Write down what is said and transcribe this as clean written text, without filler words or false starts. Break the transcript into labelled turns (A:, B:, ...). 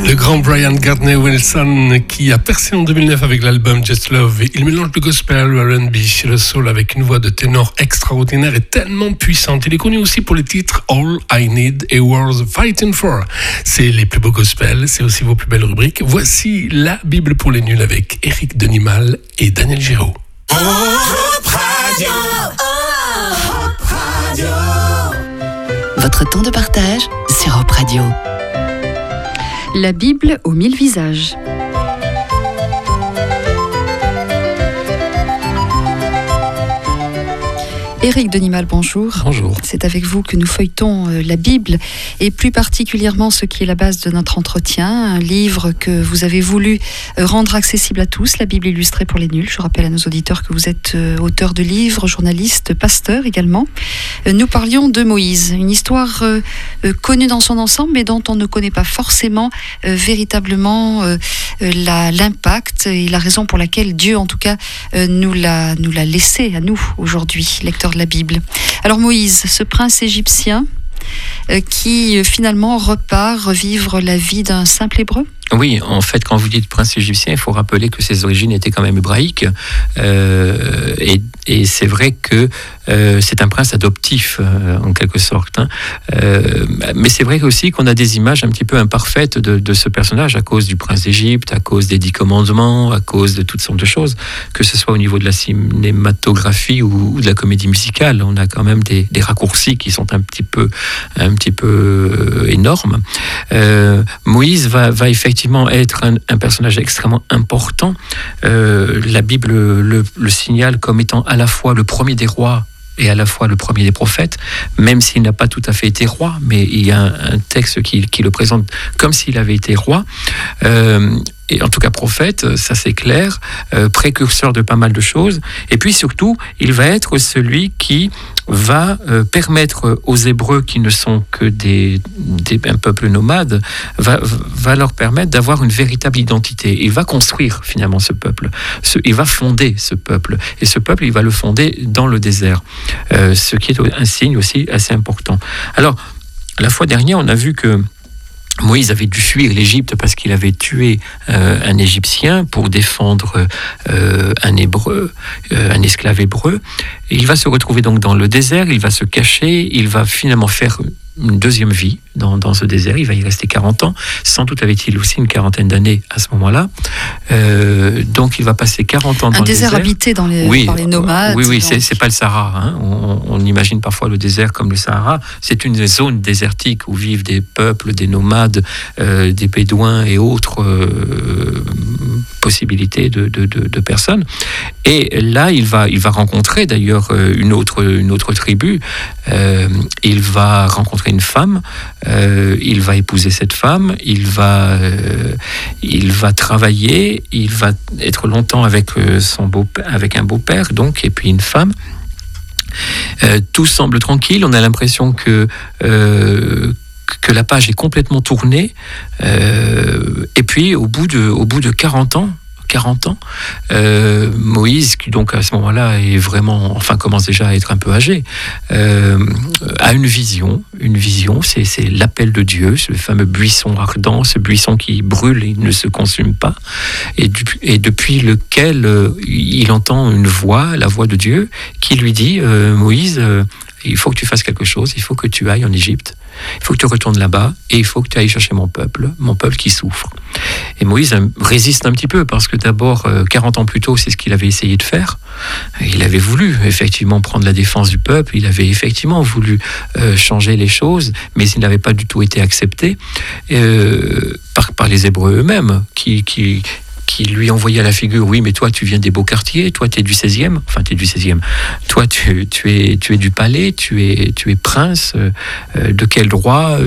A: Le grand Brian Gardner Wilson qui a percé en 2009 avec l'album Just Love. Il mélange le gospel, le R&B, le soul avec une voix de ténor extraordinaire et tellement puissante. Il est connu aussi pour les titres All I Need et Worth Fighting For. C'est les plus beaux gospels, c'est aussi vos plus belles rubriques. Voici la Bible pour les nuls avec Éric Denimal et Daniel Giraud.
B: Votre temps de partage sur Hop Radio.
C: La Bible aux 1000 visages. Éric Denimal, bonjour.
A: Bonjour.
C: C'est avec vous que nous feuilletons la Bible et plus particulièrement ce qui est la base de notre entretien, un livre que vous avez voulu rendre accessible à tous, la Bible illustrée pour les nuls. Je rappelle à nos auditeurs que vous êtes auteur de livres, journaliste, pasteur également. Nous parlions de Moïse, une histoire connue dans son ensemble mais dont on ne connaît pas forcément véritablement l'impact et la raison pour laquelle Dieu en tout cas nous l'a laissé à nous aujourd'hui, lecteurs de la Bible. Alors Moïse, ce prince égyptien qui finalement repart revivre la vie d'un simple hébreu.
D: Oui, en fait, quand vous dites prince égyptien, il faut rappeler que ses origines étaient quand même hébraïques. Et c'est vrai que c'est un prince adoptif, en quelque sorte. Mais c'est vrai aussi qu'on a des images un petit peu imparfaites de ce personnage à cause du prince d'Égypte, à cause des 10 commandements, à cause de toutes sortes de choses, que ce soit au niveau de la cinématographie ou de la comédie musicale. On a quand même des raccourcis qui sont un petit peu énormes. Moïse va effectivement être un personnage extrêmement important. La Bible le signale comme étant à la fois le premier des rois et à la fois le premier des prophètes, même s'il n'a pas tout à fait été roi, mais il y a un texte qui le présente comme s'il avait été roi. Et en tout cas prophète, ça c'est clair, précurseur de pas mal de choses. Et puis surtout, il va être celui qui va permettre aux Hébreux, qui ne sont que un peuple nomade, va leur permettre d'avoir une véritable identité. Il va construire finalement ce peuple. Il va fonder ce peuple. Et ce peuple, il va le fonder dans le désert. Ce qui est un signe aussi assez important. Alors, la fois dernière, on a vu que Moïse avait dû fuir l'Égypte parce qu'il avait tué un Égyptien pour défendre un Hébreu, un esclave hébreu. Et il va se retrouver donc dans le désert, il va se cacher, il va finalement faire une deuxième vie dans ce désert. Il va y rester 40 ans. Sans doute avait-il aussi une quarantaine d'années à ce moment-là. Donc il va passer 40 ans dans le désert.
C: Un désert habité par les nomades.
D: Oui, c'est pas le Sahara. Hein. On imagine parfois le désert comme le Sahara. C'est une zone désertique où vivent des peuples, des nomades, des bédouins et autres possibilités de personnes. Et là, il va rencontrer d'ailleurs une autre tribu. Il va rencontrer une femme. Il va épouser cette femme. Il va travailler. Il va être longtemps avec un beau-père, donc, et puis une femme. Tout semble tranquille. On a l'impression que la page est complètement tournée. Et puis, au bout de 40 ans, Moïse, qui donc à ce moment-là est vraiment, commence déjà à être un peu âgé, a une vision, c'est l'appel de Dieu, ce fameux buisson ardent, ce buisson qui brûle et ne se consume pas, et depuis lequel il entend une voix, la voix de Dieu, qui lui dit, Moïse, il faut que tu fasses quelque chose, il faut que tu ailles en Égypte, il faut que tu retournes là-bas et il faut que tu ailles chercher mon peuple qui souffre. Et Moïse résiste un petit peu parce que d'abord, 40 ans plus tôt, c'est ce qu'il avait essayé de faire. Il avait voulu effectivement prendre la défense du peuple, il avait effectivement voulu changer les choses, mais il n'avait pas du tout été accepté par les Hébreux eux-mêmes qui lui envoyait à la figure, oui, mais toi, tu viens des beaux quartiers, toi, tu es du 16e, toi, tu es du palais, tu es prince, de quel droit